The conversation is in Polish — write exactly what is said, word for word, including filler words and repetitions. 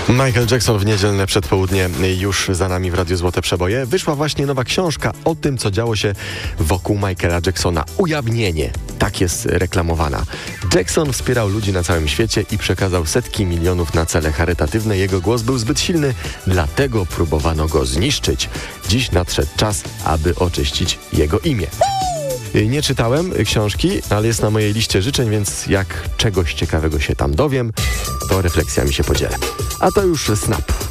Michael Jackson w niedzielne przedpołudnie już za nami w Radiu Złote Przeboje. Wyszła właśnie nowa książka o tym, co działo się wokół Michaela Jacksona. Ujawnienie. Tak jest reklamowana. Jackson wspierał ludzi na całym świecie i przekazał setki milionów na cele charytatywne. Jego głos był zbyt silny, dlatego próbowano go zniszczyć. Dziś nadszedł czas, aby oczyścić jego imię. Nie czytałem książki, ale jest na mojej liście życzeń, więc jak czegoś ciekawego się tam dowiem, to refleksjami się podzielę. A to już Snap.